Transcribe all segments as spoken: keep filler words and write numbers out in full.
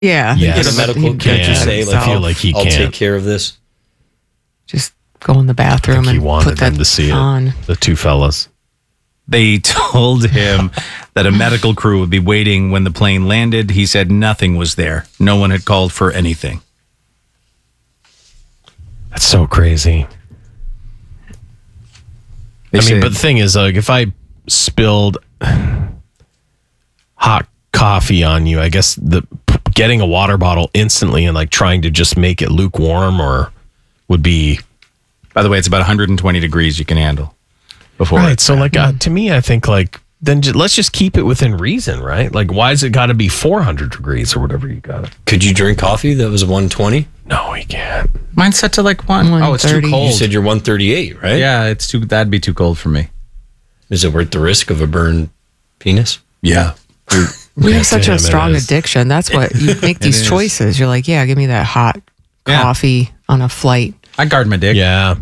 Yeah. Yes. Get a medical. He'd Can't you get say, himself. like, I feel like he I'll can't. take care of this? Just go in the bathroom I think he and wanted put that them to see on. it. The two fellas. They told him that a medical crew would be waiting when the plane landed. He said nothing was there. No one had called for anything. That's so crazy. They I mean, said- but the thing is, like, if I spilled hot coffee on you, I guess the getting a water bottle instantly and like trying to just make it lukewarm or would be By the way, it's about one hundred twenty degrees you can handle before. right. it- So, like, uh, to me, I think like then ju- let's just keep it within reason, right? Like, why has it got to be four hundred degrees or whatever you got? Could you drink coffee that was one twenty? No, he can't. Mine's set to like one. Oh, it's too one thirty. cold. You said you're one thirty-eight, right? yeah, it's too. That'd be too cold for me. Is it worth the risk of a burned penis? Yeah. We have such Damn, a it strong is. addiction. That's what you make these is. choices. You're like, yeah, give me that hot Yeah. coffee on a flight. I guard my dick. Yeah.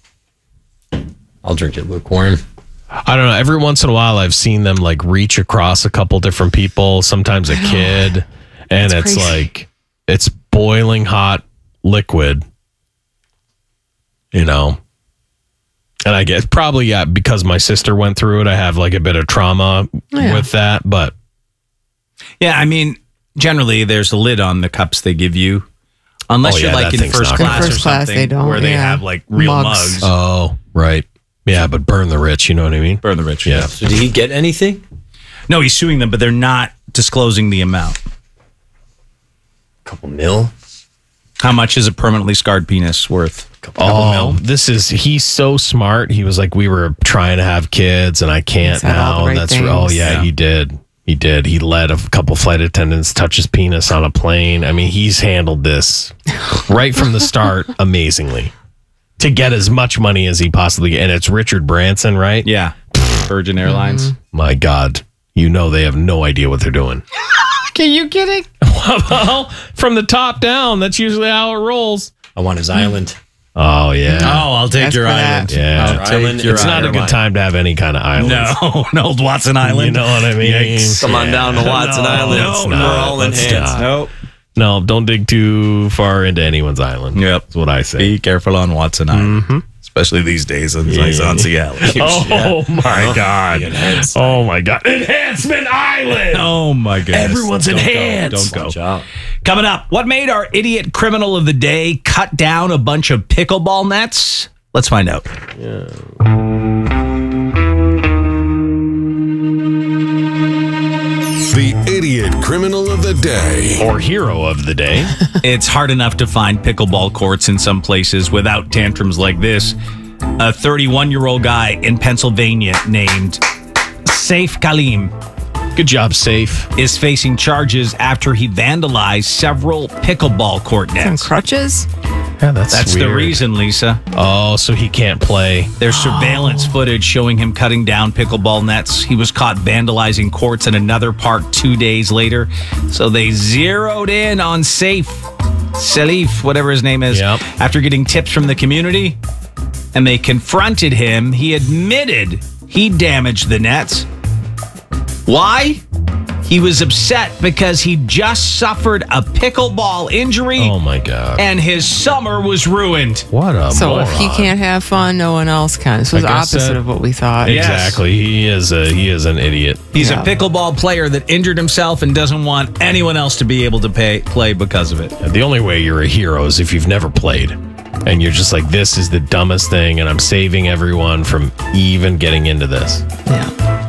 I'll drink it lukewarm. I don't know. Every once in a while, I've seen them like reach across a couple different people, sometimes a kid, and That's it's crazy. like it's boiling hot liquid, you know. And I guess probably, yeah, because my sister went through it, I have like a bit of trauma Yeah. with that. But Yeah, I mean, generally there's a lid on the cups they give you. Unless Oh, you're yeah, like that in thing's first not class good. or First class, something they don't, where they yeah. have like real Mugs. mugs. oh, right, yeah, but burn the rich. You know what I mean? Burn the rich. Yeah. So did he get anything? No, he's suing them, but they're not disclosing the amount. couple mil? How much is a permanently scarred penis worth? Couple Oh, mil? this is he's so smart. He was like, we were trying to have kids, and I can't said all now. the And right that's oh things. yeah, Yeah. he did. He did. He let a couple flight attendants touch his penis on a plane. I mean, he's handled this right from the start amazingly to get as much money as he possibly. And it's Richard Branson, right? Yeah. Virgin Airlines. My God, you know they have no idea what they're doing. Are you kidding? Well, from the top down, that's usually how it rolls. I want his island. Oh yeah. Oh, I'll take That's your for that. island. Yeah. I'll Your take island. your It's not a island. good time to have any kind of island. No, no, old Watson Island. You know what I mean? Yikes. Come on down to Watson No, Island. let's We're not. all in Let's hands. not. Nope. No, don't dig too far into anyone's island. Yep. That's what I say. Be careful on Watson Island. Especially these days on, Yeah. on Seattle. Oh my God. Enhanced. Oh my God. Enhancement Island. Oh my goodness. Everyone's Don't go. enhanced. Don't Watch go. out. Coming up, what made our idiot criminal of the day cut down a bunch of pickleball nets? Let's find out. The idiot criminal of the day. Or hero of the day. It's hard enough to find pickleball courts in some places without tantrums like this. A thirty-one-year-old guy in Pennsylvania named Saif Kalim Good job, Safe. is facing charges after he vandalized several pickleball court On nets. crutches? Yeah, that's That's the weird. reason, Lisa. Oh, so he can't play. There's surveillance footage showing him cutting down pickleball nets. He was caught vandalizing courts in another park two days later. So they zeroed in on Saif, Salif, whatever his name is, Yep. after getting tips from the community. And they confronted him. He admitted he damaged the nets. Why? He was upset because he just suffered a pickleball injury Oh my God. and his summer was ruined. What a So moron. if he can't have fun, no one else can. This was I guess opposite that- of what we thought. Yeah. Exactly. He is a he is an idiot. He's Yeah. a pickleball player that injured himself and doesn't want anyone else to be able to pay, play because of it. The only way you're a hero is if you've never played. And you're just like, this is the dumbest thing, and I'm saving everyone from even getting into this. Yeah.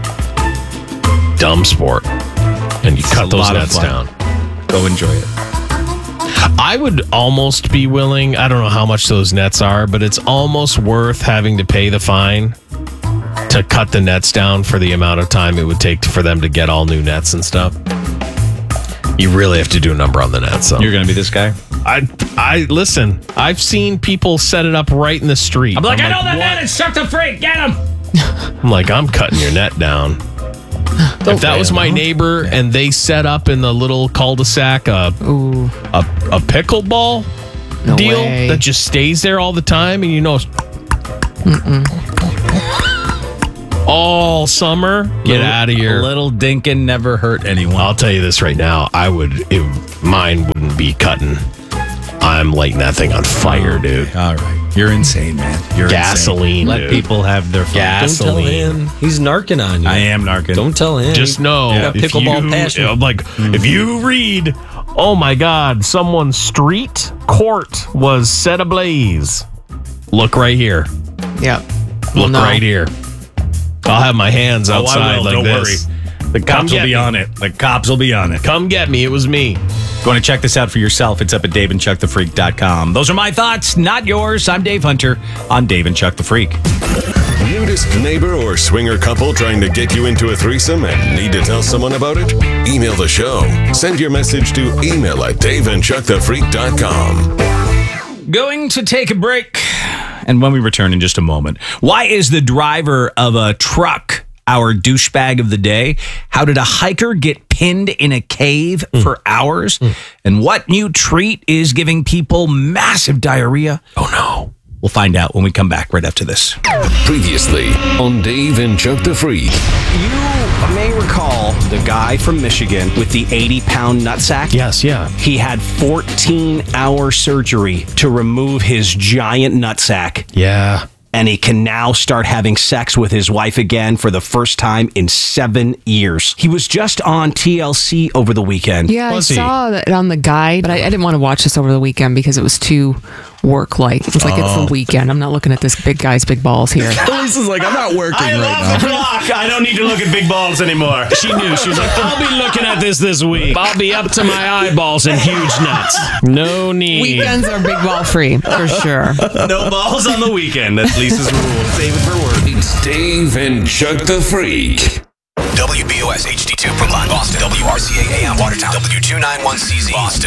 Dumb sport. And you cut a those lot of nets fun. down. Go enjoy it. I would almost be willing, I don't know how much those nets are, but it's almost worth having to pay the fine to cut the nets down for the amount of time it would take for them to get all new nets and stuff. You really have to do a number on the nets. So. You're going to be this guy? I, I listen. I've seen people set it up right in the street. I'm like, I know that what? man is such a freak. Get him. I'm like, I'm cutting your net down. If that was my neighbor and they set up in the little cul-de-sac a Ooh, a, a pickleball no deal way. that just stays there all the time, and you know, all summer. Get out of A here. little dinkin never hurt anyone. I'll tell you this right now. I would, it, mine wouldn't be cutting. I'm lighting that thing on fire, dude. All right. You're insane, man. You're Gasoline, Let dude. people have their fun. Don't tell Gasoline. him. He's narking on you. I am narking. Don't tell him. Just know, You got if pickleball you, passion. I'm like, if you read, oh my God, someone's street court was set ablaze. Look right here. Yep. Look No. right here. I'll have my hands Oh, I outside will. like Don't this. worry. The cops will get be me. on it. The cops will be on it. Come get me. It was me. Want to check this out for yourself? It's up at dave and chuck the freak dot com. Those are my thoughts, not yours. I'm Dave Hunter on Dave and Chuck the Freak. Nudist neighbor or swinger couple trying to get you into a threesome and need to tell someone about it? Email the show. Send your message to email at dave and chuck the freak dot com. Going to take a break. And when we return in just a moment, why is the driver of a truck our douchebag of the day? How did a hiker get pinned in a cave for hours? And what new treat is giving people massive diarrhea? Oh no. We'll find out when we come back right after this. Previously on Dave and Chuck the Freak. You may recall the guy from Michigan with the eighty pound nutsack. Yes, yeah. He had fourteen hour surgery to remove his giant nutsack. Yeah. And he can now start having sex with his wife again for the first time in seven years. He was just on T L C over the weekend. Yeah, Was I he? saw that on the guide, but I, I didn't want to watch this over the weekend because it was too work-like. It was like, it's the weekend. I'm not looking at this big guy's big balls here. Lisa's like, I'm not working right now. Block. I don't need to look at big balls anymore. She knew. She was like, I'll be looking at this this week. I'll be up to my eyeballs in huge nuts. No need. Weekends are big ball free, for sure. No balls on the weekend. That's Lisa's rule. Save it for work. It's Dave and Chuck the Freak. W B O S H D two Brookline, Boston. W R C A A M Watertown. W two ninety-one C Z Boston.